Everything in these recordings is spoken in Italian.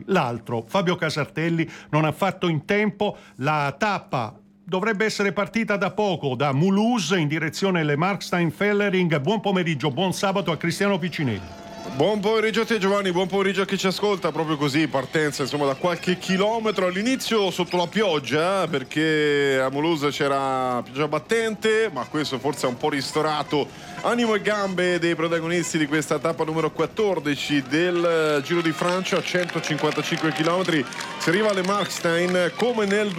l'altro. Fabio Casartelli non ha fatto in tempo, la tappa dovrebbe essere partita da poco da Mulhouse in direzione Le Markstein-Fellering. Buon pomeriggio, buon sabato a Cristiano Piccinelli. Buon pomeriggio a te Giovanni, buon pomeriggio a chi ci ascolta. Proprio così, partenza insomma da qualche chilometro all'inizio sotto la pioggia, perché a Mulhouse c'era pioggia battente, ma questo forse ha un po' ristorato animo e gambe dei protagonisti di questa tappa numero 14 del Giro di Francia, 155 km. Si arriva alle Markstein come nel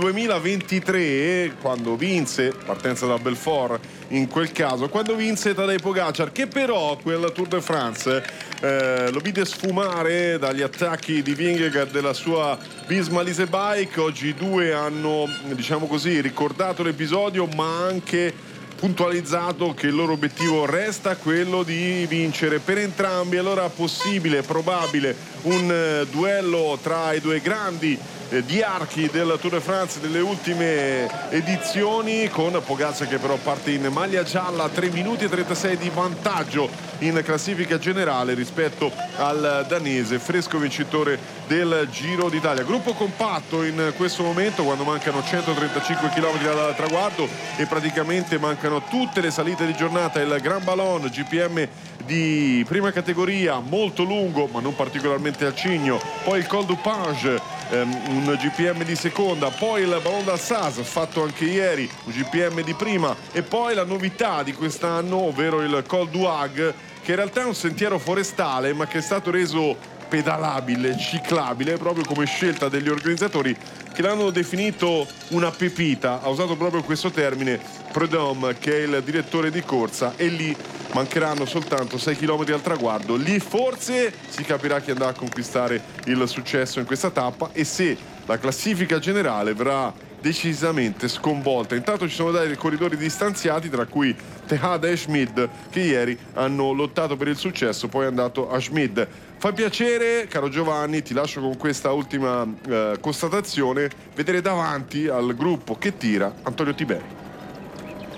2023, quando vinse, partenza da Belfort in quel caso, quando vinse Tadej Pogacar, che però quel Tour de France lo vide sfumare dagli attacchi di Vingegaard della sua Visma-Lease Bike. Oggi i due hanno, diciamo così, ricordato l'episodio, ma anche puntualizzato che il loro obiettivo resta quello di vincere per entrambi. Allora possibile, probabile un duello tra i due grandi diarchi del Tour de France delle ultime edizioni, con Pogacar che però parte in maglia gialla, 3 minuti e 36 di vantaggio in classifica generale rispetto al danese, fresco vincitore del Giro d'Italia. Gruppo compatto in questo momento, quando mancano 135 km dal traguardo e praticamente mancano tutte le salite di giornata. Il Grand Ballon GPM di prima categoria, molto lungo ma non particolarmente al cigno, poi il Col du Page, un GPM di seconda, poi il Ballon d'Alsace fatto anche ieri, un GPM di prima, e poi la novità di quest'anno, ovvero il Col du Hag, che in realtà è un sentiero forestale ma che è stato reso pedalabile, ciclabile proprio come scelta degli organizzatori, che l'hanno definito una pepita. Ha usato proprio questo termine Prudhomme, che è il direttore di corsa, e lì mancheranno soltanto 6 km al traguardo. Lì forse si capirà chi andrà a conquistare il successo in questa tappa e se la classifica generale verrà decisamente sconvolta. Intanto ci sono dei corridori distanziati, tra cui Tejada e Schmid, che ieri hanno lottato per il successo, poi è andato a Schmid. Fa piacere, caro Giovanni, ti lascio con questa ultima constatazione, vedere davanti al gruppo che tira Antonio Tiberi.